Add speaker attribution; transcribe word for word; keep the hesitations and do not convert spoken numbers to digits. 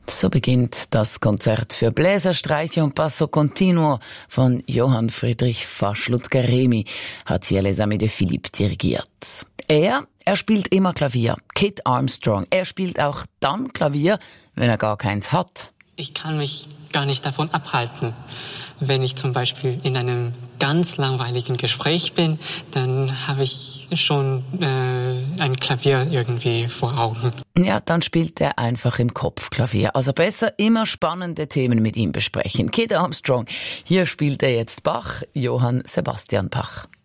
Speaker 1: So beginnt das Konzert für Bläser, Streicher und Basso Continuo von Johann Friedrich Fasch-Ludger-Remy, hat hier Les Amis de Philippe dirigiert. Er, er spielt immer Klavier, Kit Armstrong. Er spielt auch dann Klavier, wenn er gar keins hat.
Speaker 2: Ich kann mich gar nicht davon abhalten. Wenn ich zum Beispiel in einem ganz langweiligen Gespräch bin, dann habe ich schon äh, ein Klavier irgendwie vor Augen.
Speaker 1: Ja, dann spielt er einfach im Kopf Klavier. Also besser immer spannende Themen mit ihm besprechen. Kit Armstrong, hier spielt er jetzt Bach, Johann Sebastian Bach.